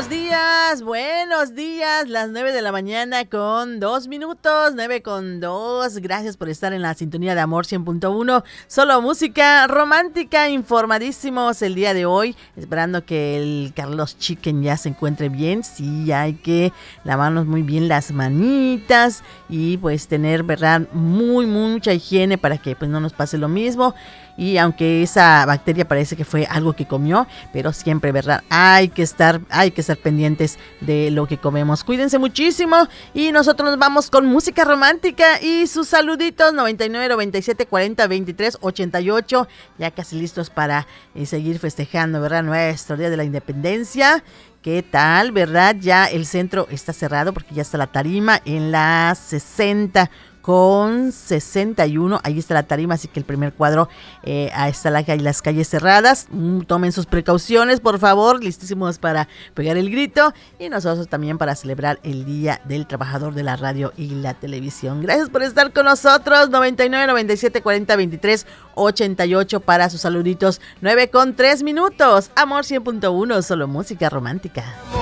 buenos días, las 9 de la mañana con 2 minutos, 9 con 2, gracias por estar en la sintonía de Amor 100.1, solo música romántica, informadísimos el día de hoy, esperando que el Carlos Chicken ya se encuentre bien, sí, hay que lavarnos muy bien las manitas y pues tener, verdad, mucha higiene para que pues no nos pase lo mismo. Y aunque esa bacteria parece que fue algo que comió, pero siempre, ¿verdad? Hay que estar pendientes de lo que comemos. Cuídense muchísimo y nosotros nos vamos con música romántica y sus saluditos 99 97 40 23 88. Ya casi listos para seguir festejando, ¿verdad? Nuestro Día de la Independencia. ¿Qué tal, verdad? Ya el centro está cerrado porque ya está la tarima en la 60 con 61, ahí está la tarima, así que el primer cuadro, ahí está las calles cerradas, tomen sus precauciones, por favor, listísimos para pegar el grito, y nosotros también para celebrar el Día del Trabajador de la Radio y la Televisión. Gracias por estar con nosotros, 99 97 40 23 88 para sus saluditos, 9 con 3 minutos, Amor 100.1, solo música romántica.